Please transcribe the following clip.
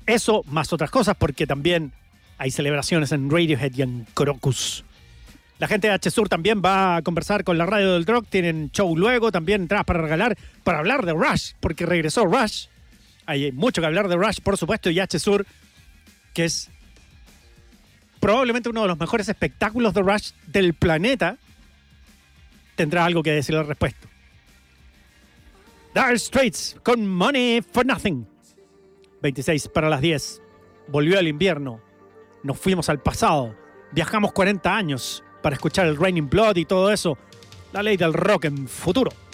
Eso más otras cosas, porque también hay celebraciones en Radiohead y en Crocus. La gente de H-Sur también va a conversar con la radio del rock. Tienen show luego, también entradas para regalar, para hablar de Rush, porque regresó Rush. Hay mucho que hablar de Rush, por supuesto, y H-Sur, que es probablemente uno de los mejores espectáculos de Rush del planeta, tendrá algo que decir al respecto. Dire Straits con Money for Nothing. 26 para las 10. Volvió el invierno. Nos fuimos al pasado. Viajamos 40 años para escuchar el Raining Blood y todo eso. La ley del rock en futuro.